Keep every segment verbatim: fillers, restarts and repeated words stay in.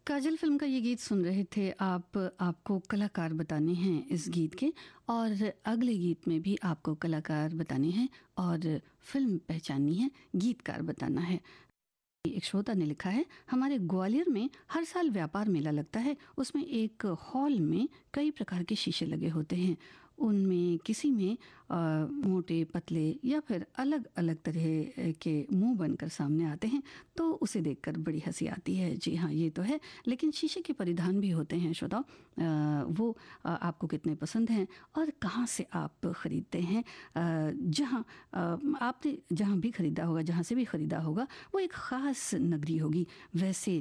काजल film का ये गीत सुन रहे थे आप। आपको कलाकार बताने हैं इस गीत के, और अगले गीत में भी आपको कलाकार बताने हैं और फ़िल्म पहचाननी है, गीतकार बताना है। एक श्रोता ने लिखा है, हमारे ग्वालियर में हर साल व्यापार मेला लगता है। उसमें एक हॉल में कई प्रकार के शीशे लगे होते हैं। उनमें किसी में अ, मोटे पतले या फिर अलग अलग तरह के मुंह बनकर सामने आते हैं, तो उसे देखकर बड़ी हंसी आती है। जी हाँ, ये तो है। लेकिन शीशे के परिधान भी होते हैं श्रोता। अ, वो अ, आपको कितने पसंद हैं और कहाँ से आप ख़रीदते हैं। अ, जहाँ अ, आपने जहाँ भी ख़रीदा होगा, जहाँ से भी ख़रीदा होगा, वो एक ख़ास नगरी होगी। वैसे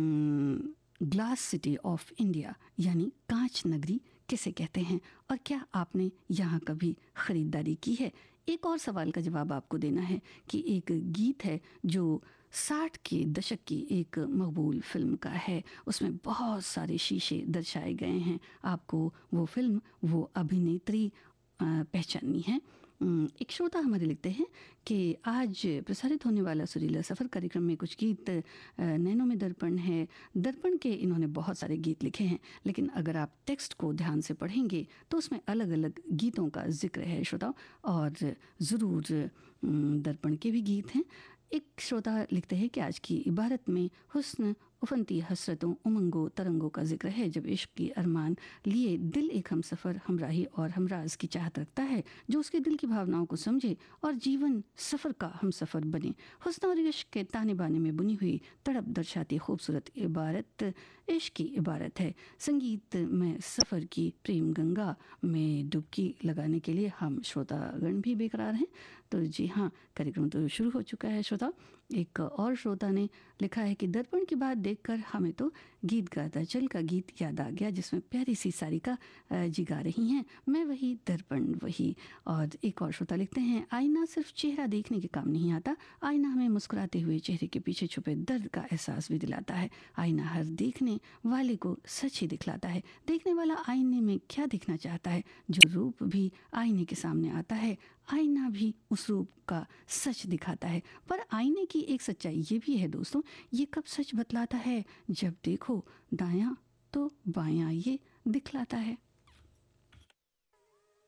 ग्लास सिटी ऑफ इंडिया यानी कांच नगरी किसे कहते हैं, और क्या आपने यहाँ कभी ख़रीदारी की है? एक और सवाल का जवाब आपको देना है कि एक गीत है जो साठ के दशक की एक मकबूल फ़िल्म का है। उसमें बहुत सारे शीशे दर्शाए गए हैं। आपको वो फ़िल्म, वो अभिनेत्री अ, पहचाननी है। उम, एक श्रोता हमारे लिखते हैं कि आज प्रसारित होने वाला सुरीला सफ़र कार्यक्रम में कुछ गीत अ, नैनों में दर्पण है। दर्पण के इन्होंने बहुत सारे गीत लिखे हैं, लेकिन अगर आप टेक्स्ट को ध्यान से पढ़ेंगे तो उसमें अलग अलग गीतों का जिक्र है श्रोताओं, और ज़रूर उम, दर्पण के भी गीत हैं। एक श्रोता लिखते हैं कि आज की इबारत में हुस्न, उफनती हसरतों, उमंगों, तरंगों का जिक्र है। जब इश्क की अरमान लिए दिल एक हम सफ़र, हमराही और हमराज की चाहत रखता है, जो उसके दिल की भावनाओं को समझे और जीवन सफ़र का हम सफ़र बने। हुस्न और इश्क के ताने बाने में बुनी हुई तड़प दर्शाती खूबसूरत इबारत इश्क की इबारत है। संगीत में सफ़र की प्रेम गंगा में डुबकी लगाने के लिए हम श्रोतागण भी बेकरार हैं। तो जी हाँ, कार्यक्रम तो शुरू हो चुका है श्रोता। एक और श्रोता ने लिखा है कि दर्पण की बात देखकर हमें तो गीत गाता चल का गीत याद आ गया, जिसमें प्यारी सी सारिका अ, जी गा रही हैं, मैं वही दर्पण वही। और एक और श्रोता लिखते हैं, आईना सिर्फ चेहरा देखने के काम नहीं आता, आईना हमें मुस्कुराते हुए चेहरे के पीछे छुपे दर्द का एहसास भी दिलाता है। आईना हर देखने वाले को सच ही दिखलाता है। देखने वाला आईने में क्या दिखना चाहता है, जो रूप भी आईने के सामने आता है, आईना भी उस रूप का सच दिखाता है। पर आईने की एक सच्चाई ये भी है दोस्तों, ये कब सच बतलाता है, जब देखो दायां तो बायां ये दिखलाता है।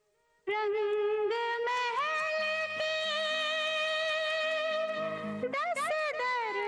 रंग महल के दस